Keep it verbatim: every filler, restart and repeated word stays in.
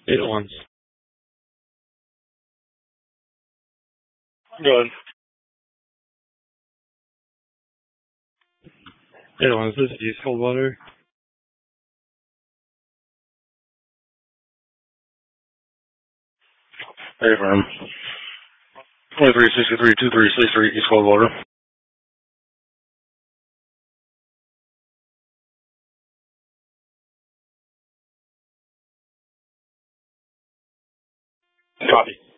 Eight ones. Go ahead. Eight ones. This is East Coldwater. Hey, firm. twenty-three sixty-three two three six three East Coldwater. Copy.